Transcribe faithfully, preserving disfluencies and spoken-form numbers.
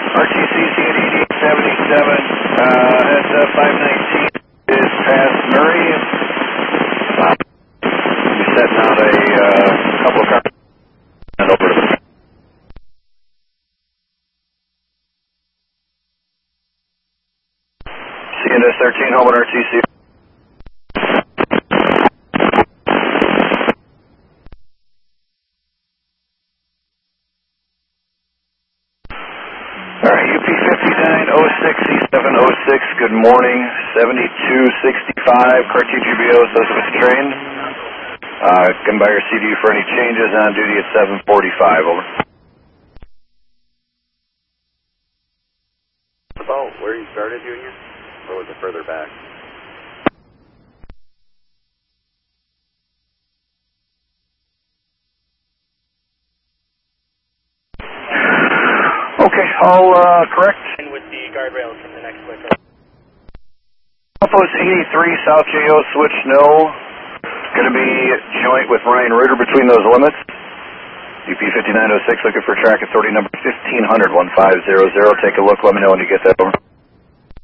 R T C C D D seventy-seven, uh, heads up five nineteen is past Murray. Uh, we're setting out a uh, couple of cars and over to the C N S thirteen, home at R T C. Alright, U P fifty-nine oh six C seven oh six, good morning, seventy-two sixty-five, Cartier G B O, Sussex train. Uh, come by your C D for any changes, on duty at seven forty-five, over. About where you started, Junior? Or was it further back? Okay, I'll uh, correct. And with the guardrails from the next click. Outpost eighty-three, South J O, switch no. Going to be joint with Ryan Reuter between those limits. U P fifty-nine oh six looking for track authority number fifteen hundred, one five zero zero. Take a look, let me know when you get that over.